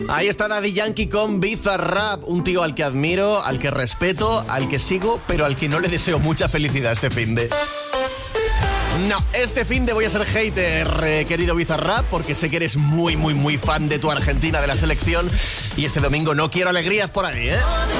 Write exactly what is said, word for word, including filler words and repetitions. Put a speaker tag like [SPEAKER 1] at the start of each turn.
[SPEAKER 1] Ahí está Daddy Yankee con Bizarrap, un tío al que admiro, al que respeto, al que sigo, pero al que no le deseo mucha felicidad este finde. No, este finde voy a ser hater, eh, querido Bizarrap, porque sé que eres muy, muy, muy fan de tu Argentina, de la selección, y este domingo no quiero alegrías por ahí, ¿eh?